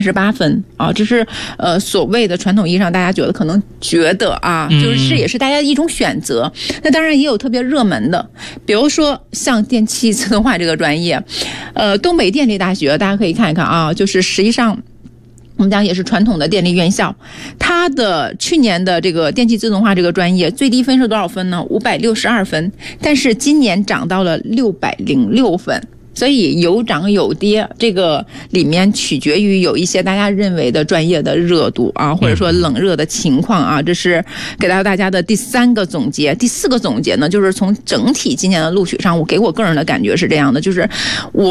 18分啊，这是所谓的传统意义上大家可能觉得啊，就是也是大家一种选择。那当然也有特别热门的，比如说像电气自动化这个专业，东北电力大学大家可以看一看啊，就是实际上我们讲也是传统的电力院校，它的去年的这个电气自动化这个专业最低分是多少分呢？562分，但是今年涨到了606分。所以有涨有跌，这个里面取决于有一些大家认为的专业的热度啊，或者说冷热的情况啊。这是给到大家的第3个总结。第4个总结呢，就是从整体今年的录取上，给我个人的感觉是这样的，就是我